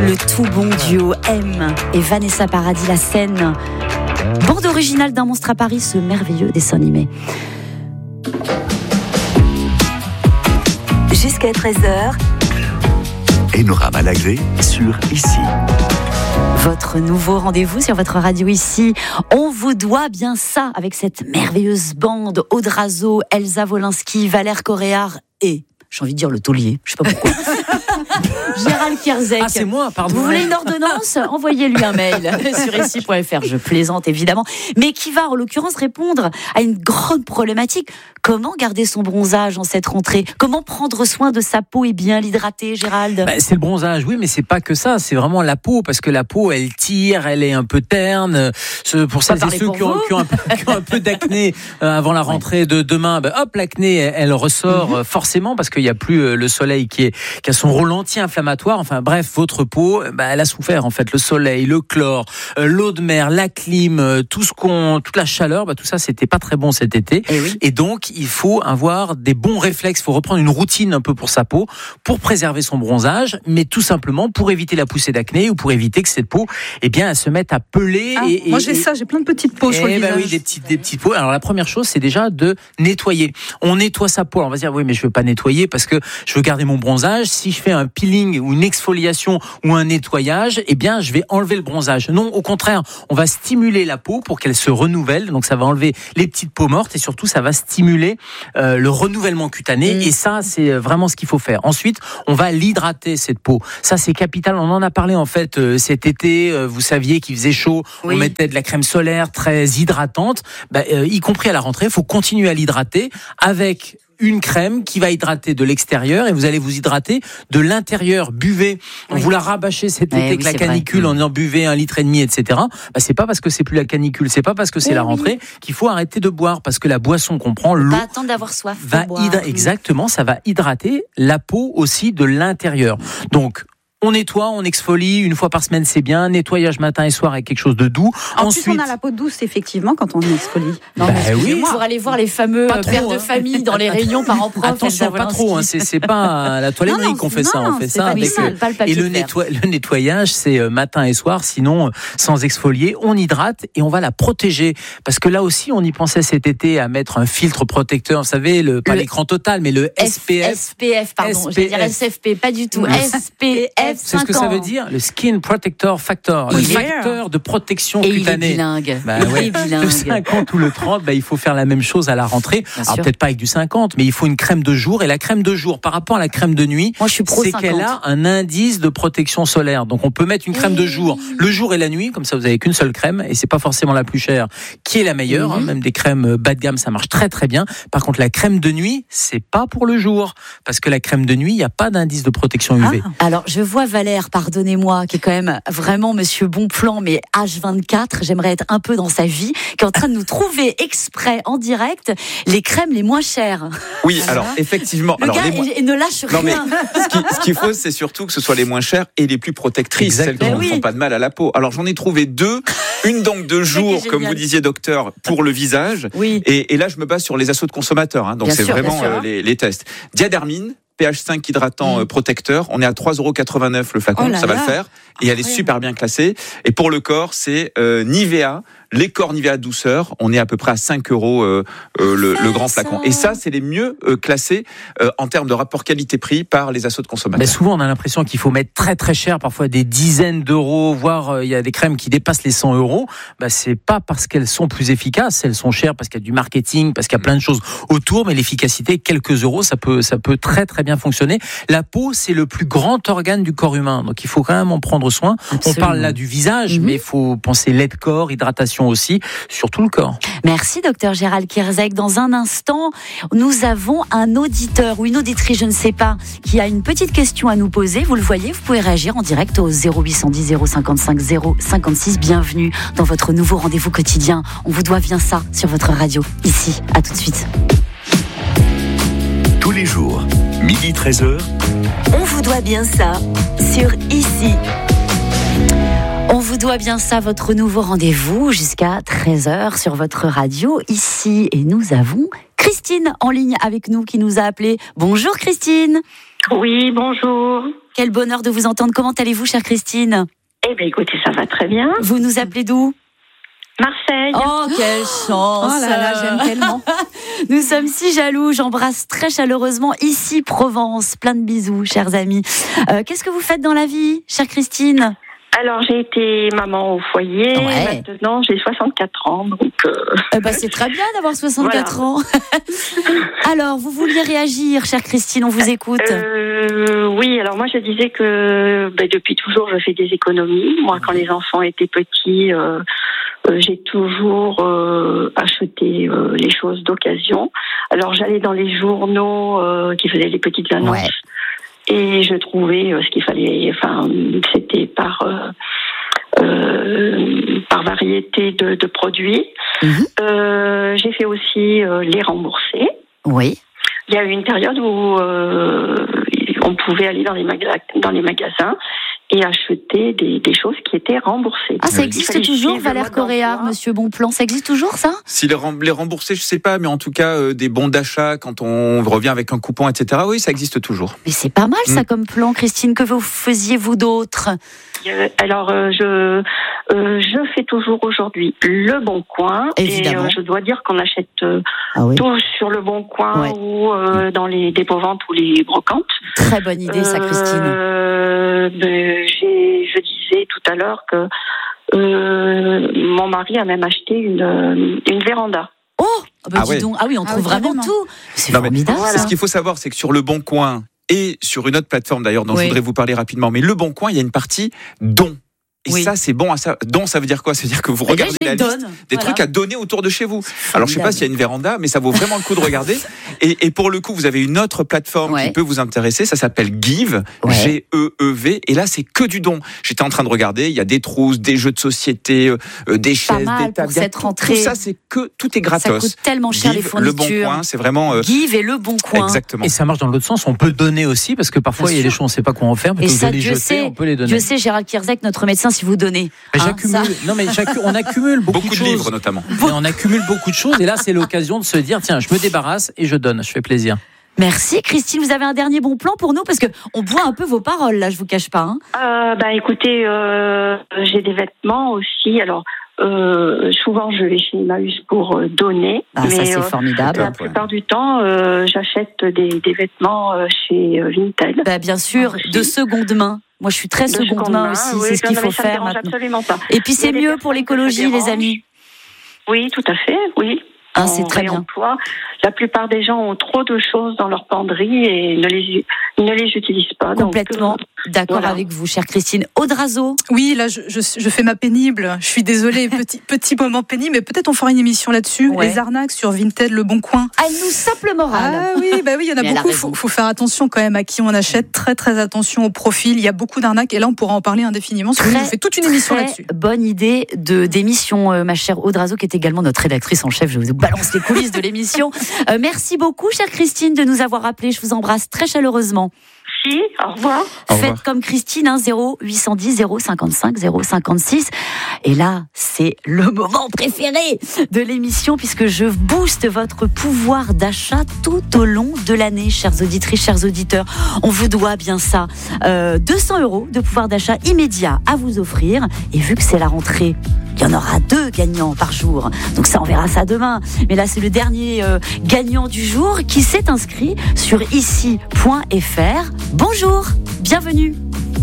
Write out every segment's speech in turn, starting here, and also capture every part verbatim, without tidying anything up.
Le tout bon duo M et Vanessa Paradis, la scène. Bande originale d'un monstre à Paris, ce merveilleux dessin animé. Jusqu'à treize heures. Enora Malagré sur Ici. Votre nouveau rendez-vous sur votre radio Ici. On vous doit bien ça avec cette merveilleuse bande. Aude Razo, Elsa Wolinski, Valère Coréard et, j'ai envie de dire le taulier, je sais pas pourquoi. Gérald Kierzek. Ah, c'est moi, pardon. Vous voulez une ordonnance ? Envoyez-lui un mail sur ici point f r. Je plaisante évidemment, mais qui va en l'occurrence répondre à une grande problématique. Comment garder son bronzage en cette rentrée ? Comment prendre soin de sa peau et bien l'hydrater, Gérald ? Bah, c'est le bronzage, oui, mais c'est pas que ça. C'est vraiment la peau, parce que la peau, elle tire, elle est un peu terne. Pour celles et ceux qui ont, qui, ont un peu, qui ont un peu d'acné euh, avant la rentrée de demain, bah, hop, l'acné, elle, elle ressort mm-hmm. forcément parce qu'il y a plus euh, le soleil qui est qui a son rôle anti-inflammatoire. Enfin bref, votre peau, bah, elle a souffert en fait. Le soleil, le chlore, euh, l'eau de mer, la clim, euh, tout ce qu'on, toute la chaleur, bah, tout ça, c'était pas très bon cet été. Et, oui. et donc il faut avoir des bons réflexes, il faut reprendre une routine un peu pour sa peau, pour préserver son bronzage, mais tout simplement pour éviter la poussée d'acné ou pour éviter que cette peau, eh bien, elle se mette à peler. Ah, et, moi et, j'ai ça, j'ai plein de petites peaux sur le bah visage. Oui, des petites, des petites peaux. Alors la première chose, c'est déjà de nettoyer. On nettoie sa peau. Alors, on va se dire oui, mais je veux pas nettoyer parce que je veux garder mon bronzage. Si je fais un peeling ou une exfoliation ou un nettoyage, eh bien, je vais enlever le bronzage. Non, au contraire, on va stimuler la peau pour qu'elle se renouvelle. Donc ça va enlever les petites peaux mortes et surtout ça va stimuler euh, le renouvellement cutané. Mmh. Et ça, c'est vraiment ce qu'il faut faire. Ensuite, on va l'hydrater cette peau. Ça, c'est capital. On en a parlé en fait euh, cet été. Euh, vous saviez qu'il faisait chaud. Oui. On mettait de la crème solaire très hydratante. Bah, euh, y compris à la rentrée, il faut continuer à l'hydrater avec une crème qui va hydrater de l'extérieur et vous allez vous hydrater de l'intérieur. Buvez. Oui. Vous la rabâchez cet été avec oui, la canicule vrai. En disant buvez un litre et demi, et cetera. Bah, c'est pas parce que c'est plus la canicule, c'est pas parce que c'est oui, la rentrée oui. qu'il faut arrêter de boire parce que la boisson qu'on prend, l'eau, pas attendre d'avoir soif. Va hydra- exactement, ça va hydrater la peau aussi de l'intérieur. Donc on nettoie, on exfolie, une fois par semaine c'est bien, nettoyage matin et soir avec quelque chose de doux. En Ensuite, plus on a la peau douce effectivement quand on exfolie. Non, bah mais oui, pour aller voir les fameux pas trop, pères hein. de famille dans les réunions parents prof. Attention, pas trop, hein, c'est, c'est pas à la toiletterie qu'on fait non, ça, non, on fait ça avec sale, pas le papier et le, nettoie, le nettoyage c'est matin et soir, sinon sans exfolier, on hydrate et on va la protéger parce que là aussi on y pensait cet été à mettre un filtre protecteur, vous savez, le, pas le l'écran total mais le S P F. S P F, pardon, S P F. J'allais dire S F P, pas du tout. S P F c'est ce que ça veut dire. Le Skin Protector Factor, oui, le facteur de protection et cutanée. Il est bilingue. Bah, il ouais. est bilingue. Le cinquante ou le trente, bah, il faut faire la même chose à la rentrée. Bien Alors sûr. Peut-être pas avec du cinquante, mais il faut une crème de jour. Et la crème de jour, par rapport à la crème de nuit, Moi, je suis pro c'est cinquante. qu'elle a un indice de protection solaire. Donc on peut mettre une crème et... de jour le jour et la nuit, comme ça vous avez qu'une seule crème et c'est pas forcément la plus chère, qui est la meilleure. Mm-hmm. Hein, même des crèmes bas de gamme, ça marche très très bien. Par contre, la crème de nuit, c'est pas pour le jour, parce que la crème de nuit, il y a pas d'indice de protection U V. Ah. Alors je vois Valère, pardonnez-moi, qui est quand même vraiment monsieur bon plan, mais H vingt-quatre, j'aimerais être un peu dans sa vie, qui est en train de nous trouver exprès en direct les crèmes les moins chères. Oui, alors, alors effectivement. Le alors, gars les moins... et, et ne lâche non, rien. Mais ce, qui, ce qu'il faut, c'est surtout que ce soit les moins chères et les plus protectrices, Exactement. celles qui ne oui. font pas de mal à la peau. Alors j'en ai trouvé deux, une donc de jour, comme vous disiez docteur, pour le visage, oui. et, et là je me base sur les assos de consommateurs, hein, donc bien c'est sûr, vraiment euh, les, les tests. Diadermine, P H cinq hydratant mmh. protecteur, on est à trois euros quatre-vingt-neuf le flacon, oh ça va là. Le faire, et elle est super bien classée. Et pour le corps, c'est euh, Nivea, les corps Nivea douceur, on est à peu près à cinq euros euh, euh, le, le grand flacon. Et ça, c'est les mieux euh, classés euh, en termes de rapport qualité-prix par les assos de consommateurs. Mais souvent, on a l'impression qu'il faut mettre très très cher, parfois des dizaines d'euros, voire il euh, y a des crèmes qui dépassent les cent euros. Bah, c'est pas parce qu'elles sont plus efficaces, elles sont chères parce qu'il y a du marketing, parce qu'il y a plein de choses autour, mais l'efficacité, quelques euros, ça peut, ça peut très très bien fonctionner. La peau, c'est le plus grand organe du corps humain, donc il faut quand même en prendre soin. Absolument. On parle là du visage, mmh. mais il faut penser lait de corps, hydratation aussi, sur tout le corps. Merci docteur Gérald Kierzek. Dans un instant, nous avons un auditeur ou une auditrice, je ne sais pas, qui a une petite question à nous poser. Vous le voyez, vous pouvez réagir en direct au zéro huit cent dix zéro cinquante-cinq zéro cinquante-six. Bienvenue dans votre nouveau rendez-vous quotidien. On vous doit bien ça sur votre radio. Ici, à tout de suite. Tous les jours, midi treize heures. On vous doit bien ça sur Ici. On vous doit bien ça, votre nouveau rendez-vous jusqu'à treize heures sur votre radio Ici. Et nous avons Christine en ligne avec nous qui nous a appelé. Bonjour Christine. Oui, bonjour. Quel bonheur de vous entendre. Comment allez-vous, chère Christine? Eh bien, écoutez, ça va très bien. Vous nous appelez d'où? Marseille. Oh, quelle chance! Oh là là, j'aime tellement. Nous sommes si jaloux. J'embrasse très chaleureusement ici Provence. Plein de bisous, chers amis. Euh, qu'est-ce que vous faites dans la vie, chère Christine? Alors, j'ai été maman au foyer. Ouais. Maintenant, j'ai soixante-quatre ans. Donc, euh... euh, bah, c'est très bien d'avoir soixante-quatre voilà. ans. Alors, vous vouliez réagir, chère Christine, on vous écoute. Euh, oui, alors moi, je disais que bah, depuis toujours, je fais des économies. Moi, quand les enfants étaient petits, euh, euh, j'ai toujours euh, acheté euh, les choses d'occasion. Alors, j'allais dans les journaux euh, qui faisaient les petites annonces. Ouais. Et je trouvais euh, ce qu'il fallait, enfin, c'était par euh, euh, par variété de, de produits. Mmh. Euh, j'ai fait aussi euh, les rembourser. Oui. Il y a eu une période où euh, on pouvait aller dans les magasins, dans les magasins et acheter des, des choses qui étaient remboursées. Ah, ça existe toujours, Valère Coréard, Monsieur Bonplan, ça existe toujours, ça? Si les, rem- les remboursés, je sais pas, mais en tout cas, euh, des bons d'achat, quand on revient avec un coupon, et cetera, oui, ça existe toujours. Mais c'est pas mal, ça, mmh. comme plan, Christine. Que vous faisiez, vous, d'autres? Alors, euh, je, euh, je fais toujours aujourd'hui Le Bon Coin. Évidemment. Et euh, je dois dire qu'on achète euh, ah oui. tout sur Le Bon Coin ouais. ou euh, dans les dépôts-ventes ou les brocantes. Très bonne idée, ça, Christine. Euh, ben, j'ai, je disais tout à l'heure que euh, mon mari a même acheté une, une véranda. Oh, bah ah, dis ouais. donc. Ah oui, on ah, trouve oui, vraiment tout. C'est non, formidable. Voilà. Ce qu'il faut savoir, c'est que sur Le Bon Coin et sur une autre plateforme d'ailleurs dont oui. je voudrais vous parler rapidement, mais Le Bon Coin, il y a une partie don. Et oui. ça, c'est bon à ça. Don, ça veut dire quoi? Ça veut dire que vous regardez là, la liste donne. des voilà. trucs à donner autour de chez vous. Alors, je sais pas s'il y a une véranda, mais ça vaut vraiment le coup de regarder. Et, et pour le coup, vous avez une autre plateforme ouais. qui peut vous intéresser. Ça s'appelle Give, ouais. G E E V. Et là, c'est que du don. J'étais en train de regarder. Il y a des trousses, des jeux de société, euh, des chaises, des tables. Cette rentrée. Tout ça, c'est que tout est gratos. Ça coûte tellement cher Give, les fournitures. Le Bon Coin, c'est vraiment. Euh... Give et Le Bon Coin. Exactement. Et ça marche dans l'autre sens. On peut donner aussi parce que parfois il y a des choses on ne sait pas quoi en faire. Et ça, les Dieu jeter, sait. On peut les donner. Dieu sait, Gérald Kierzek, notre médecin, si vous donnez. Mais hein, j'accumule. Non mais on accumule beaucoup, beaucoup de, de choses. livres notamment. Et on accumule beaucoup de choses et là c'est l'occasion de se dire tiens je me débarrasse et je donne, je fais plaisir. Merci Christine, vous avez un dernier bon plan pour nous parce que on boit un peu vos paroles là, je vous cache pas. Hein. Euh, bah écoutez, euh, j'ai des vêtements aussi. Alors euh, souvent je vais chez Emmaüs pour euh, donner. Ah, mais ça c'est euh, formidable. La plupart du temps, euh, j'achète des, des vêtements euh, chez euh, Vinted. Bah bien sûr, aussi. De seconde main. Moi, je suis très de seconde main aussi. Oui, c'est ce qu'il faut faire maintenant. Absolument pas. Et puis, c'est mieux pour l'écologie, les amis. Oui, tout à fait, oui. Ah, c'est très bien. La plupart des gens ont trop de choses dans leur penderie et ne les, ne les utilisent pas. Complètement donc, euh, d'accord voilà. avec vous, chère Christine. Audrazo. Oui, là, je, je, je fais ma pénible. Je suis désolée, petit, petit moment pénible, mais peut-être on fera une émission là-dessus. Ouais. Les arnaques sur Vinted, Le Bon Coin. Ah, elle nous sape le moral. Ah oui, bah oui, il y en a mais beaucoup. Il faut, faut faire attention quand même à qui on achète. Très, très attention au profil. Il y a beaucoup d'arnaques et là, on pourra en parler indéfiniment. Très, on fait toute une émission là-dessus. Bonne idée de, d'émission, euh, ma chère Audrazo, qui est également notre rédactrice en chef. Je vous balance les coulisses de l'émission. Euh, merci beaucoup, chère Christine, de nous avoir appelés. Je vous embrasse très chaleureusement. Merci, au revoir. Faites au revoir. Comme Christine, hein, zéro huit cent dix zéro cinquante-cinq zéro cinquante-six. Et là, c'est le moment préféré de l'émission puisque je booste votre pouvoir d'achat tout au long de l'année, chères auditrices, chers auditeurs. On vous doit bien ça. Euh, deux cents euros de pouvoir d'achat immédiat à vous offrir. Et vu que c'est la rentrée, il y en aura deux gagnants par jour. Donc ça, on verra ça demain. Mais là, c'est le dernier euh, gagnant du jour qui s'est inscrit sur ici point f r. Bonjour, bienvenue.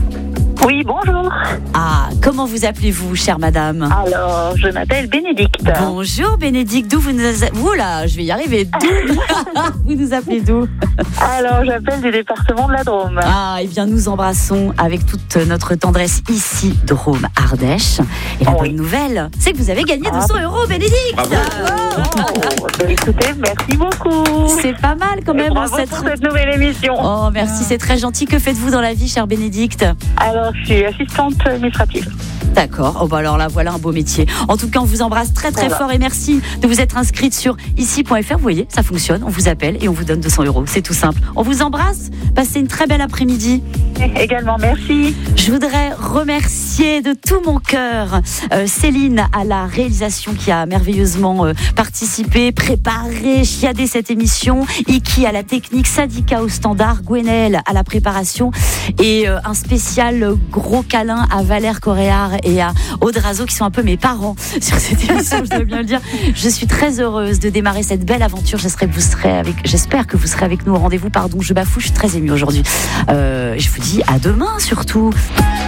Oui, bonjour. Ah, comment vous appelez-vous, chère madame? Alors, je m'appelle Bénédicte. Bonjour Bénédicte, d'où vous nous... Oula, je vais y arriver. D'où vous nous appelez d'où? Alors, j'appelle du département de la Drôme. Ah, et eh bien, nous embrassons avec toute notre tendresse ici, Drôme, Ardèche. Et la oui. bonne nouvelle, c'est que vous avez gagné deux cents euros, Bénédicte. Bravo. Oh, bah, écoutez, merci beaucoup. C'est pas mal quand même. Bravo cette... pour cette nouvelle émission. Oh, merci, c'est très gentil. Que faites-vous dans la vie, chère Bénédicte? Alors, je suis assistante administrative. D'accord. Oh bah alors là, voilà un beau métier. En tout cas, on vous embrasse très très voilà. fort et merci de vous être inscrite sur ici point f r. Vous voyez, ça fonctionne. On vous appelle et on vous donne deux cents euros. C'est tout simple. On vous embrasse. Passez une très belle après-midi. Également, merci. Je voudrais remercier de tout mon cœur euh, Céline à la réalisation qui a merveilleusement euh, participé, préparé, chiadé cette émission. Iki à la technique, Sadika au standard, Gwenaëlle à la préparation et euh, un spécial gros câlin à Valère Coréard et à Aude Razo qui sont un peu mes parents sur cette émission, je dois bien le dire. Je suis très heureuse de démarrer cette belle aventure. J'espère que vous serez avec, j'espère que vous serez avec nous au rendez-vous. Pardon, je bafoue, je suis très émue aujourd'hui. Euh, je vous dis à demain surtout.